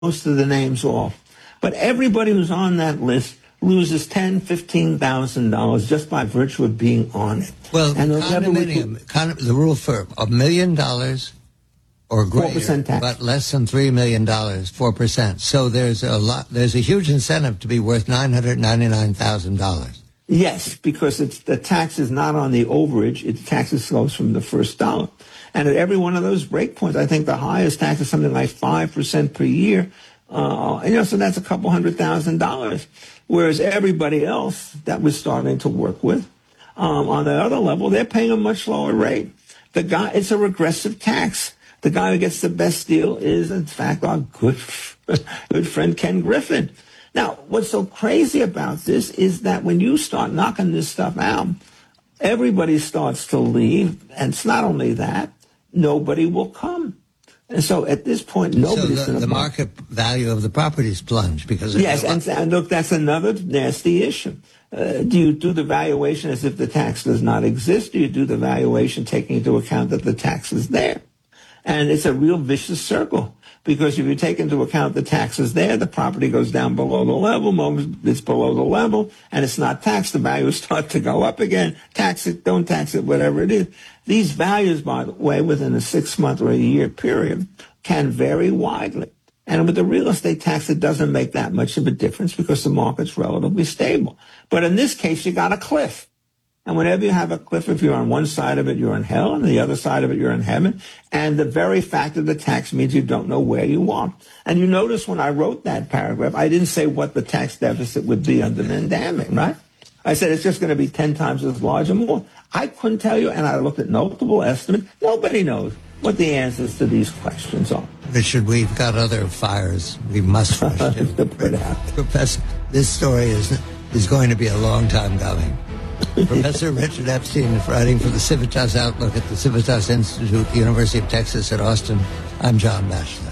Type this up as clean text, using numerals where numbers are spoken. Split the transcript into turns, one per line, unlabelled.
most of the names off. But everybody who's on that list loses $10,000, $15,000 just by virtue of being on it.
Well, and the rule for $1 million or greater,
4% tax,
but less than $3 million, 4%. So there's a huge incentive to be worth $999,000.
Yes, because the tax is not on the overage; the taxes goes from the first dollar. And at every one of those breakpoints, I think the highest tax is something like 5% per year. So that's a couple $100,000. Whereas everybody else that we're starting to work with, on the other level, they're paying a much lower rate. It's a regressive tax. The guy who gets the best deal is, in fact, our good friend Ken Griffin. Now, what's so crazy about this is that when you start knocking this stuff out, everybody starts to leave. And it's not only that, nobody will come. And so at this point, nobody's going to
the market value of the properties plunge because of
yes, and look, that's another nasty issue. Do you do the valuation as if the tax does not exist? Do you do the valuation taking into account that the tax is there? And it's a real vicious circle. Because if you take into account the taxes there, the property goes down below the level, it's below the level, and it's not taxed, the values start to go up again. Tax it, don't tax it, whatever it is. These values, by the way, within a 6-month or a year period, can vary widely. And with the real estate tax, it doesn't make that much of a difference because the market's relatively stable. But in this case, you got a cliff. And whenever you have a cliff, if you're on one side of it, you're in hell, and the other side of it, you're in heaven. And the very fact of the tax means you don't know where you are. And you notice when I wrote that paragraph, I didn't say what the tax deficit would be under Mandamin, right? I said it's just going to be 10 times as large or more. I couldn't tell you, and I looked at multiple estimates. Nobody knows what the answers to these questions are.
Richard, we've got other fires we must rush to put out. Professor, this story is going to be a long time coming. Professor Richard Epstein is writing for the Civitas Outlook at the Civitas Institute, University of Texas at Austin. I'm John Batchelor.